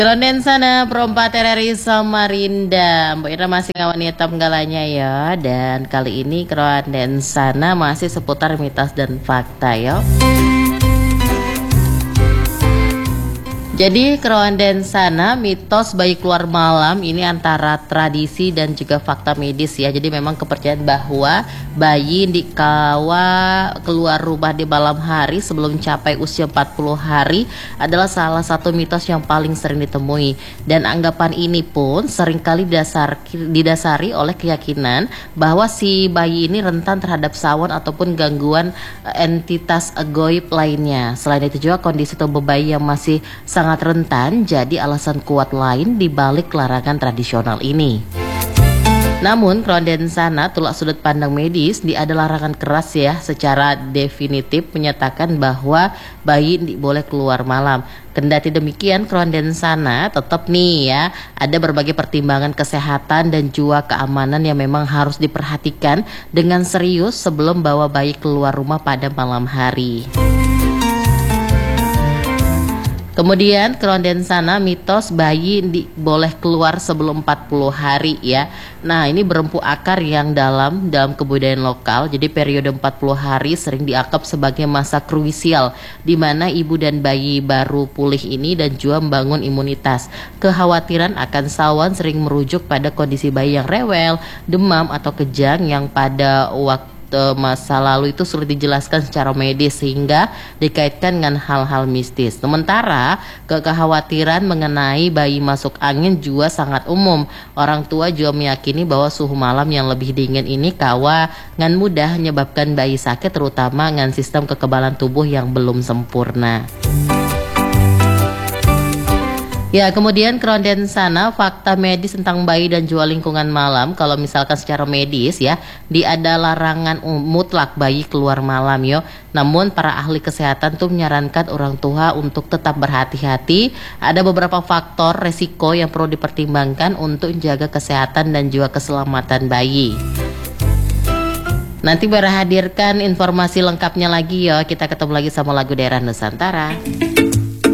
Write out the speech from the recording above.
Ronden sana perempat RRI Samarinda, Mbak Ira masih ngawan hitam galanya ya. Dan kali ini Ronden sana masih seputar mitos dan fakta ya. Jadi Ronden sana mitos bayi keluar malam ini antara tradisi dan juga fakta medis ya. Jadi memang kepercayaan bahwa bayi dikawa keluar rumah di malam hari sebelum capai usia 40 hari adalah salah satu mitos yang paling sering ditemui. Dan anggapan ini pun seringkali didasari oleh keyakinan bahwa si bayi ini rentan terhadap sawan ataupun gangguan entitas gaib lainnya. Selain itu juga kondisi tubuh bayi yang masih sangat rentan jadi alasan kuat lain di balik larangan tradisional ini. Namun Ronden sana tolak sudut pandang medis ada larangan keras ya secara definitif menyatakan bahwa bayi boleh keluar malam. Kendati demikian Ronden sana tetap nih ya ada berbagai pertimbangan kesehatan dan juga keamanan yang memang harus diperhatikan dengan serius sebelum bawa bayi keluar rumah pada malam hari. Kemudian Ronden sana mitos bayi boleh keluar sebelum 40 hari ya. Nah ini berempu akar yang dalam kebudayaan lokal. Jadi periode 40 hari sering dianggap sebagai masa krusial di mana ibu dan bayi baru pulih ini dan juga membangun imunitas. Kekhawatiran akan sawan sering merujuk pada kondisi bayi yang rewel, demam atau kejang yang pada waktu masa lalu itu sulit dijelaskan secara medis sehingga dikaitkan dengan hal-hal mistis. Sementara kekhawatiran mengenai bayi masuk angin juga sangat umum. Orang tua juga meyakini bahwa suhu malam yang lebih dingin ini ngan mudah menyebabkan bayi sakit terutama dengan sistem kekebalan tubuh yang belum sempurna. Ya, kemudian Ronden sana fakta medis tentang bayi dan juga lingkungan malam. Kalau misalkan secara medis ya, ada larangan mutlak bayi keluar malam yo. Namun para ahli kesehatan tuh menyarankan orang tua untuk tetap berhati-hati. Ada beberapa faktor resiko yang perlu dipertimbangkan untuk menjaga kesehatan dan juga keselamatan bayi. Nanti hadirkan informasi lengkapnya lagi ya. Kita ketemu lagi sama lagu daerah Nusantara.